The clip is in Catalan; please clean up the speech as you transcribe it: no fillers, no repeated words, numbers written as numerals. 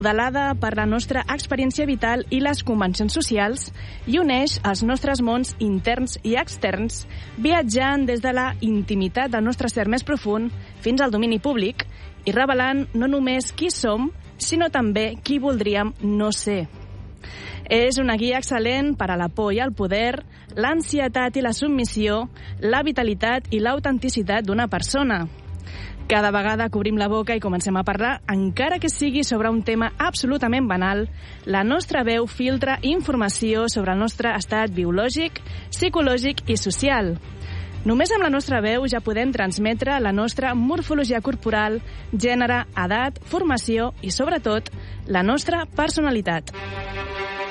modelada per la nostra experiència vital i les convencions socials i uneix els nostres mons interns i externs, viatjant des de la intimitat del nostre ser més profund fins al domini públic i revelant no només qui som, sinó també qui voldríem no ser. És una guia excel·lent per a la por i el poder, l'ansietat i la submissió, la vitalitat i l'autenticitat d'una persona. Cada vegada que obrim la boca i comencem a parlar, encara que sigui sobre un tema absolutament banal, la nostra veu filtra informació sobre el nostre estat biològic, psicològic i social. Només amb la nostra veu ja podem transmetre la nostra morfologia corporal, gènere, edat, formació i, sobretot, la nostra personalitat.